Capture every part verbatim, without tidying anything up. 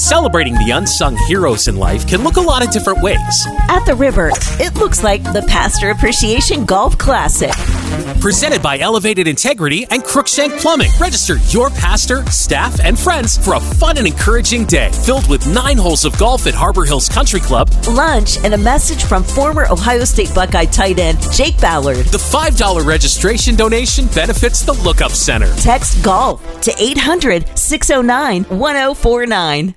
Celebrating the unsung heroes in life can look a lot of different ways. At the River, it looks like the Pastor Appreciation Golf Classic. Presented by Elevated Integrity and Crookshank Plumbing. Register your pastor, staff, and friends for a fun and encouraging day filled with nine holes of golf at Harbor Hills Country Club, lunch, and a message from former Ohio State Buckeye tight end Jake Ballard. The five dollars registration donation benefits the Lookup Center. Text GOLF to eight hundred, six oh nine, one oh four nine.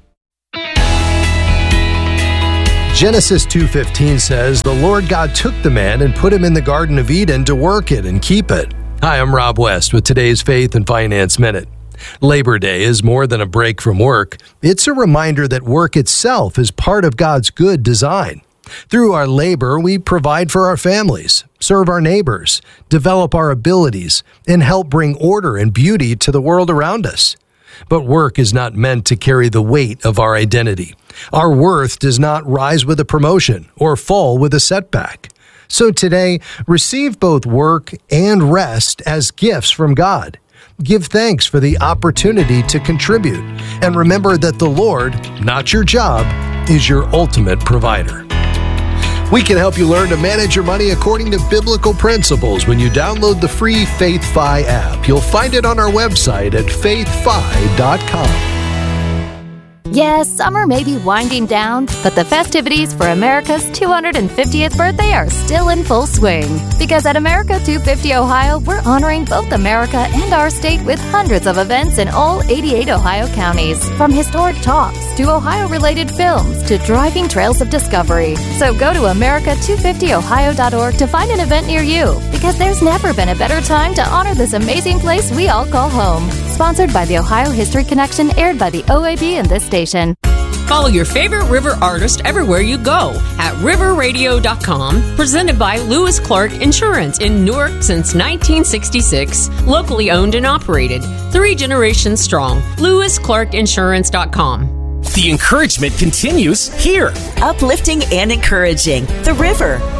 Genesis two fifteen says, "The Lord God took the man and put him in the Garden of Eden to work it and keep it." Hi, I'm Rob West with today's Faith and Finance Minute. Labor Day is more than a break from work. It's a reminder that work itself is part of God's good design. Through our labor, we provide for our families, serve our neighbors, develop our abilities, and help bring order and beauty to the world around us. But work is not meant to carry the weight of our identity. Our worth does not rise with a promotion or fall with a setback. So today, receive both work and rest as gifts from God. Give thanks for the opportunity to contribute. And remember that the Lord, not your job, is your ultimate provider. We can help you learn to manage your money according to biblical principles when you download the free FaithFi app. You'll find it on our website at faith fi dot com. Yes, summer may be winding down, but the festivities for America's two hundred fiftieth birthday are still in full swing. Because at America two fifty Ohio, we're honoring both America and our state with hundreds of events in all eighty-eight Ohio counties. From historic talks to Ohio-related films to driving trails of discovery. So go to America two fifty ohio dot org to find an event near you. Because there's never been a better time to honor this amazing place we all call home. Sponsored by the Ohio History Connection, aired by the O A B and this station. Follow your favorite river artist everywhere you go at river radio dot com. Presented by Lewis Clark Insurance in Newark since nineteen sixty-six. Locally owned and operated. Three generations strong. lewis clark insurance dot com. The encouragement continues here. Uplifting and encouraging. The River.